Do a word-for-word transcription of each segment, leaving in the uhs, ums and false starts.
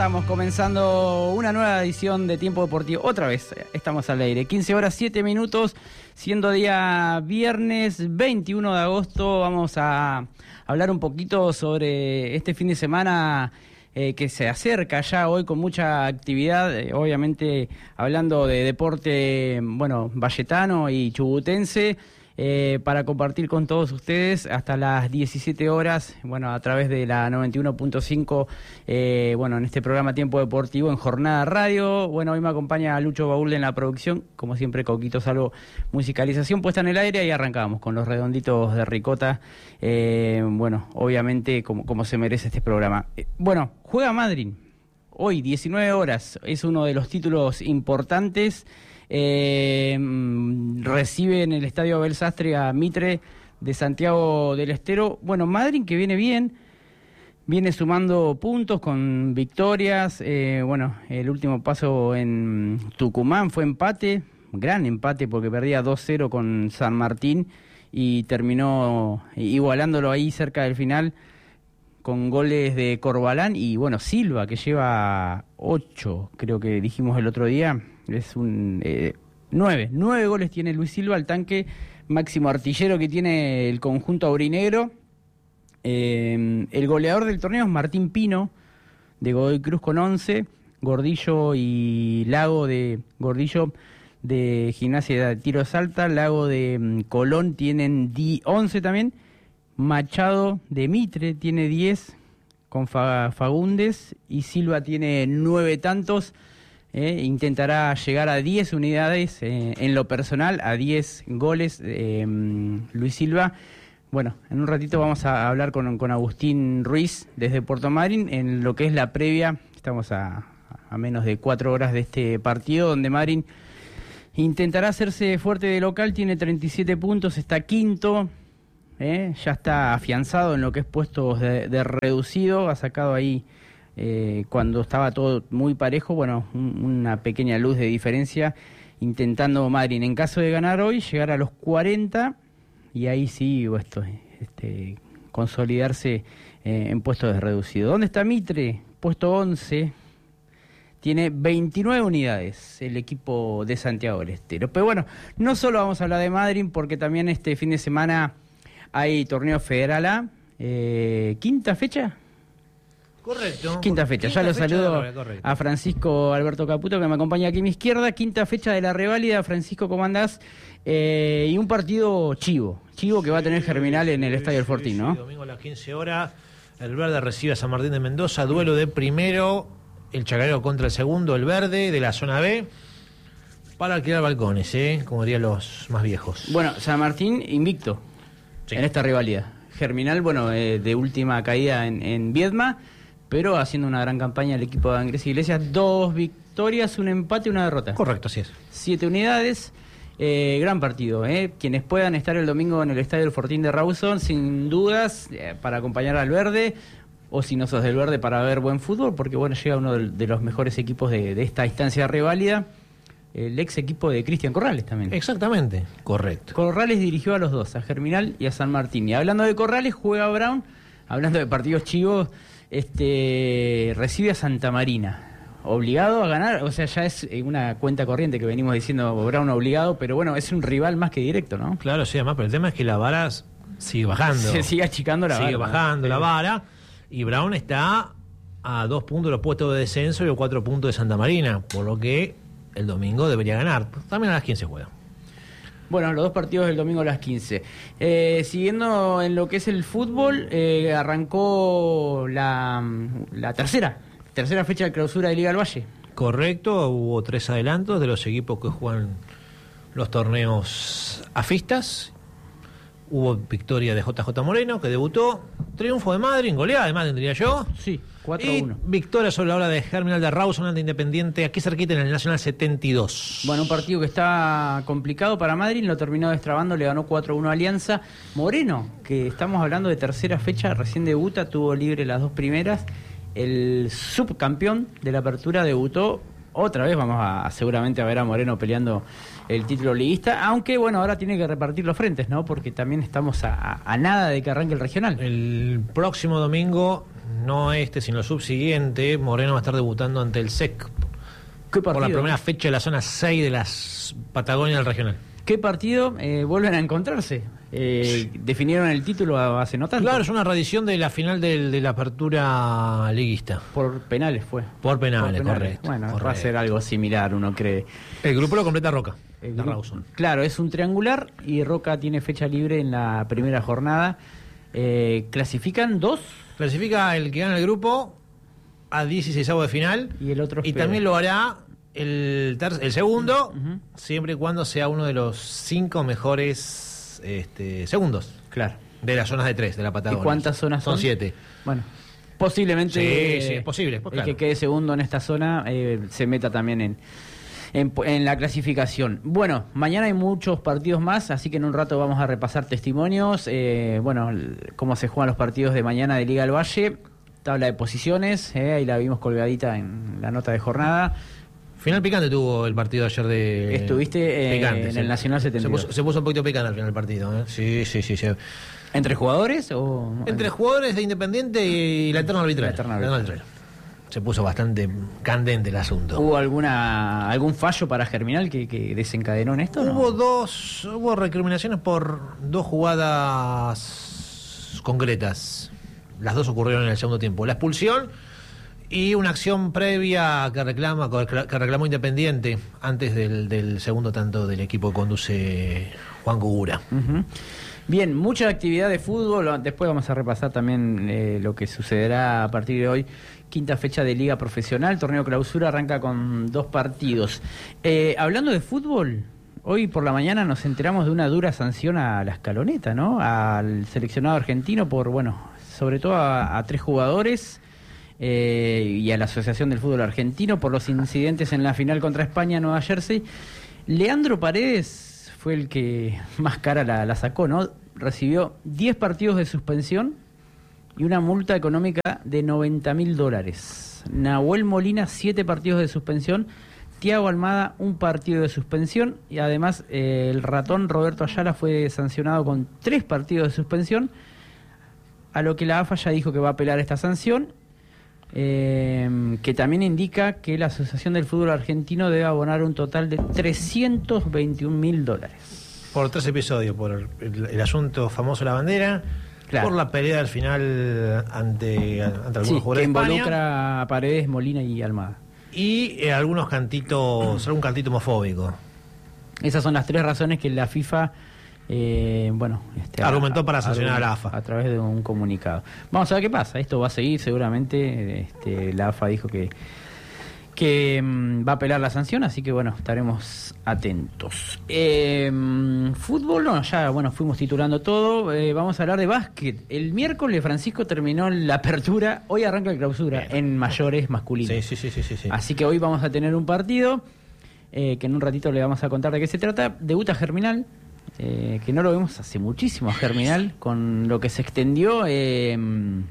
Estamos comenzando una nueva edición de Tiempo Deportivo. Otra vez estamos al aire. quince horas, siete minutos, siendo día viernes veintiuno de agosto. Vamos a hablar un poquito sobre este fin de semana eh, que se acerca ya hoy con mucha actividad. Eh, obviamente hablando de deporte, bueno, valletano y chubutense. Eh, para compartir con todos ustedes hasta las diecisiete horas, bueno, a través de la noventa y uno punto cinco, eh, bueno, en este programa Tiempo Deportivo en Jornada Radio. Bueno, hoy me acompaña Lucho Baúl en la producción, como siempre, Coquito Salvo, musicalización puesta en el aire, y arrancamos con los redonditos de ricota, eh, bueno, obviamente como, como se merece este programa. Eh, bueno, juega Madryn, hoy diecinueve horas, es uno de los títulos importantes. Eh, recibe en el Estadio Abel Sastre a Mitre de Santiago del Estero. Bueno, Madryn que viene bien, viene sumando puntos con victorias. Eh, bueno, el último paso en Tucumán fue empate, gran empate porque perdía dos cero con San Martín y terminó igualándolo ahí cerca del final con goles de Corbalán y bueno, Silva, que lleva ocho, creo que dijimos el otro día. Es un eh, nueve, nueve goles tiene Luis Silva, el tanque máximo artillero que tiene el conjunto aurinegro. Eh, el goleador del torneo es Martín Pino, de Godoy Cruz, con once. Gordillo y Lago de Gordillo de Gimnasia de Tiro Salta, Lago de um, Colón tienen once también. Machado de Mitre tiene diez con Fagundes y Silva tiene nueve tantos. Eh, intentará llegar a diez unidades, eh, en lo personal, a diez goles, eh, Luis Silva. Bueno, en un ratito vamos a hablar con, con Agustín Ruiz desde Puerto Madryn en lo que es la previa. Estamos a, a menos de cuatro horas de este partido, donde Madryn intentará hacerse fuerte de local, tiene treinta y siete puntos, está quinto, eh, ya está afianzado en lo que es puestos de, de reducido, ha sacado ahí... Eh, cuando estaba todo muy parejo, bueno, un, una pequeña luz de diferencia, intentando Madryn, en caso de ganar hoy, llegar a los cuarenta y ahí sí, esto, este, consolidarse eh, en puestos de reducido. ¿Dónde está Mitre? Puesto once, tiene veintinueve unidades el equipo de Santiago del Estero. Pero bueno, no solo vamos a hablar de Madryn, porque también este fin de semana hay torneo Federal A, eh, quinta fecha. Correcto. Quinta fecha, quinta ya lo saludo a Francisco Alberto Caputo, que me acompaña aquí a mi izquierda. Quinta fecha de la reválida. Francisco, ¿cómo andás? Eh, y un partido chivo, chivo que sí, va a tener Germinal sí, en el sí, Estadio del sí, Fortín, sí, ¿no? Domingo a las quince horas, el Verde recibe a San Martín de Mendoza, duelo de primero, el Chacarero contra el segundo, el Verde, de la zona B, para alquilar balcones, ¿eh? Como dirían los más viejos. Bueno, San Martín invicto sí. en esta rivalidad. Germinal, bueno, eh, de última caída en, en Viedma, pero haciendo una gran campaña el equipo de Andrés Iglesias. Dos victorias, un empate y una derrota. Correcto, así es. Siete unidades, eh, gran partido. Eh. Quienes puedan estar el domingo en el Estadio del Fortín de Rawson, sin dudas, eh, para acompañar al Verde, o si no sos del Verde, para ver buen fútbol, porque bueno, llega uno de, de los mejores equipos de, de esta instancia reválida, el ex equipo de Cristian Corrales también. Exactamente, correcto. Corrales dirigió a los dos, a Germinal y a San Martín. Y hablando de Corrales, juega Brown, hablando de partidos chivos, Este recibe a Santa Marina, obligado a ganar, o sea, ya es una cuenta corriente que venimos diciendo, Brown obligado, pero bueno, es un rival más que directo, ¿no? Claro, sí, además, pero el tema es que la vara sigue bajando. Se sigue achicando la sigue vara. Sigue bajando ¿no? la vara, y Brown está a dos puntos de los puestos de descenso y a cuatro puntos de Santa Marina, por lo que el domingo debería ganar. También a las quince juega. Bueno, los dos partidos del domingo a las quince. Eh, siguiendo en lo que es el fútbol, eh, arrancó la, la tercera, tercera fecha de clausura de Liga del Valle. Correcto, hubo tres adelantos de los equipos que juegan los torneos afistas. Hubo victoria de J J Moreno, que debutó. Triunfo de Madryn, goleada de Madryn, diría yo. Sí, cuatro a uno. Y victoria sobre la hora de Germinal de Rawson ante Independiente, aquí cerquita en el Nacional setenta y dos. Bueno, un partido que está complicado para Madryn, lo terminó destrabando, le ganó cuatro a uno a Alianza. Moreno, que estamos hablando de tercera fecha, recién debuta, tuvo libre las dos primeras. El subcampeón de la apertura debutó. Otra vez vamos a seguramente a ver a Moreno peleando el título liguista, aunque bueno, ahora tiene que repartir los frentes, ¿no? Porque también estamos a, a nada de que arranque el regional. El próximo domingo no este, sino el subsiguiente, Moreno va a estar debutando ante el S E C. ¿Qué partido? Por la primera fecha de la zona seis de las Patagonias del regional. ¿Qué partido? Eh, vuelven a encontrarse. Eh, definieron el título hace no tanto. Claro, es una reedición de la final del, de la apertura liguista. Por penales fue. Por penales, Por penales. correcto. Bueno, correcto. va a ser algo similar, uno cree. El grupo lo completa Roca, El de grupo- Rawson. Claro, es un triangular y Roca tiene fecha libre en la primera jornada. Eh, clasifican dos Clasifica el que gana el grupo a dieciseisavo de final. y el otro Y espera. también lo hará el, ter- el segundo, Ujú. siempre y cuando sea uno de los cinco mejores este, segundos Claro. de las zonas de tres, de la ¿Y Patagonia. cuántas zonas son? Son siete. Bueno, posiblemente Sí, eh, sí, es posible, pues, el claro. que quede segundo en esta zona eh, se meta también en, en, en la clasificación. Bueno, mañana hay muchos partidos más, así que en un rato vamos a repasar testimonios, eh, bueno, l- cómo se juegan los partidos de mañana de Liga del Valle, tabla de posiciones, eh, ahí la vimos colgadita en la nota de jornada. Final picante tuvo el partido ayer de... Estuviste, eh, en el Nacional setenta y dos. Se puso, se puso un poquito picante al final del partido. ¿eh? Sí, sí, sí, sí. ¿Entre jugadores o...? Entre jugadores de Independiente y la eterna arbitral. La eterna La eterna arbitral. Se puso bastante candente el asunto. ¿Hubo alguna algún fallo para Germinal que, que desencadenó en esto? ¿no? Hubo dos, hubo recriminaciones por dos jugadas concretas. Las dos ocurrieron en el segundo tiempo. La expulsión y una acción previa que reclama que reclamó Independiente antes del, del segundo tanto del equipo que conduce Juan Cugura. Ujú. Bien, mucha actividad de fútbol. Después vamos a repasar también eh, lo que sucederá a partir de hoy. Quinta fecha de Liga Profesional. Torneo Clausura arranca con dos partidos. Eh, hablando de fútbol, hoy por la mañana nos enteramos de una dura sanción a la Escaloneta, ¿no? Al seleccionado argentino por, bueno, sobre todo a, a tres jugadores eh, y a la Asociación del Fútbol Argentino por los incidentes en la final contra España en Nueva Jersey. Leandro Paredes fue el que más cara la, la sacó, ¿no? Recibió diez partidos de suspensión y una multa económica de noventa mil dólares. Nahuel Molina, siete partidos de suspensión. Tiago Almada, un partido de suspensión. Y además eh, el ratón Roberto Ayala fue sancionado con tres partidos de suspensión. A lo que la A F A ya dijo que va a apelar esta sanción. Eh, que también indica que la Asociación del Fútbol Argentino debe abonar un total de trescientos veintiún mil dólares. Por tres episodios, por el, el asunto famoso de la bandera, Claro. por la pelea al final ante, ante algunos Sí, que jugadores de España, involucra a Paredes, Molina y Almada. y eh, algunos cantitos, algún cantito homofóbico. Esas son las tres razones que la FIFA eh, bueno, este, Argumentó para sancionar a la A F A. a través de un comunicado. Vamos a ver qué pasa. Esto va a seguir seguramente. Este, la A F A dijo que que mm, va a apelar la sanción, así que bueno, estaremos atentos. Eh, fútbol, no, ya bueno, fuimos titulando todo. Eh, vamos a hablar de básquet. El miércoles Francisco terminó la apertura, hoy arranca la clausura en mayores masculinos. Sí, sí, sí, sí, sí, sí. Así que hoy vamos a tener un partido eh, que en un ratito le vamos a contar de qué se trata. Debuta Germinal, eh, que no lo vemos hace muchísimo a Germinal, con lo que se extendió eh, en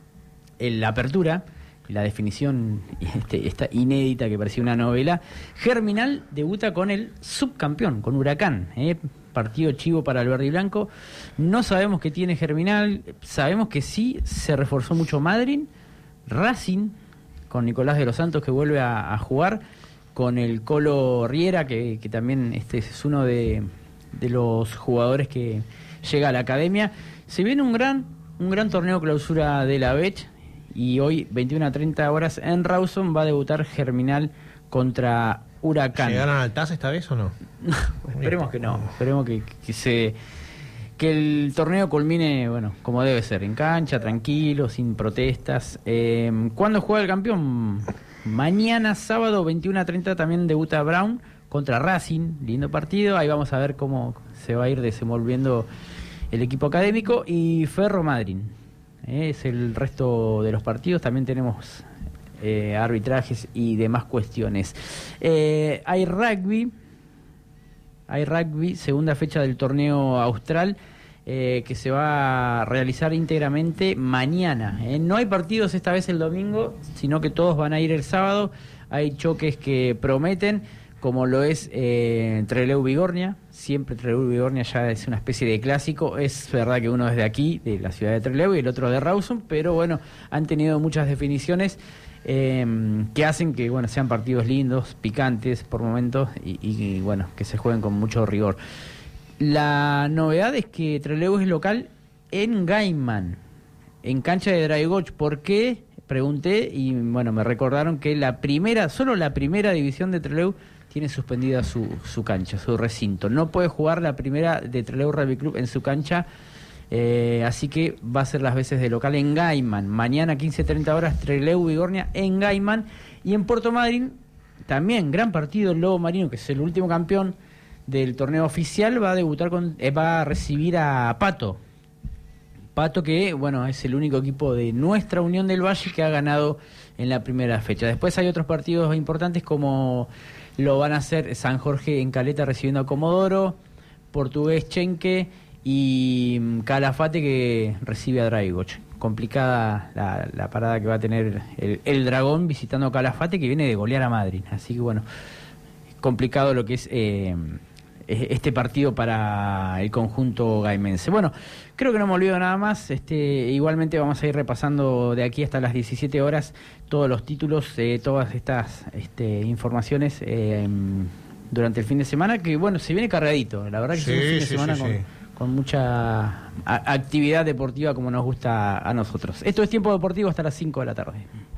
la apertura, la definición este, esta inédita que parecía una novela. Germinal debuta con el subcampeón, con Huracán, eh, partido chivo para el verde y blanco. No sabemos qué tiene Germinal, sabemos que sí se reforzó mucho Madryn, Racing, con Nicolás de los Santos que vuelve a, a jugar, con el Colo Riera, que, que también este es uno de, de los jugadores que llega a la academia. Se viene un gran, un gran torneo clausura de la B E C, y hoy, veintiuna a treinta horas, en Rawson va a debutar Germinal contra Huracán. ¿Llegaron al T A S esta vez o no? Esperemos que no, esperemos que, que se que el torneo culmine, bueno, como debe ser, en cancha, tranquilo, sin protestas. Eh, ¿Cuándo juega el campeón? Mañana, sábado, veintiuna a treinta, también debuta Brown contra Racing, lindo partido. Ahí vamos a ver cómo se va a ir desenvolviendo el equipo académico. Y Ferro Madryn, eh, es el resto de los partidos. También tenemos eh, arbitrajes y demás cuestiones. Eh, hay rugby. Hay rugby, segunda fecha del torneo austral, eh, que se va a realizar íntegramente mañana. Eh. No hay partidos esta vez el domingo, sino que todos van a ir el sábado. Hay choques que prometen, como lo es eh, Trelew Bigornia. Siempre Trelew Bigornia ya es una especie de clásico. Es verdad que uno es de aquí, de la ciudad de Trelew, y el otro de Rawson, pero bueno, han tenido muchas definiciones eh, que hacen que bueno sean partidos lindos, picantes por momentos, y, y bueno, que se jueguen con mucho rigor. La novedad es que Trelew es local en Gaiman, en cancha de Dragões. ¿Por qué? Pregunté y bueno, me recordaron que la primera, solo la primera división de Trelew tiene suspendida su, su cancha, su recinto. No puede jugar la primera de Trelew Rugby Club en su cancha, eh, así que va a ser las veces de local en Gaiman. Mañana quince treinta horas Trelew Bigornia en Gaiman. Y en Puerto Madryn también gran partido, el Lobo Marino, que es el último campeón del torneo oficial, va a debutar con, eh, va a recibir a Pato. Pato que, bueno, es el único equipo de nuestra Unión del Valle que ha ganado en la primera fecha. Después hay otros partidos importantes como lo van a hacer San Jorge en Caleta recibiendo a Comodoro, Portugués Chenque y Calafate que recibe a Dragões. Complicada la, la parada que va a tener el, el Dragón visitando a Calafate, que viene de golear a Madrid. Así que bueno, complicado lo que es eh, este partido para el conjunto gaimense. Bueno, creo que no me olvido nada más. Este, igualmente vamos a ir repasando de aquí hasta las diecisiete horas todos los títulos, eh, todas estas este, informaciones eh, durante el fin de semana, que bueno, se viene cargadito. La verdad que sí, es un fin de sí, semana sí, con, sí. con mucha a, actividad deportiva como nos gusta a nosotros. Esto es Tiempo Deportivo hasta las cinco de la tarde.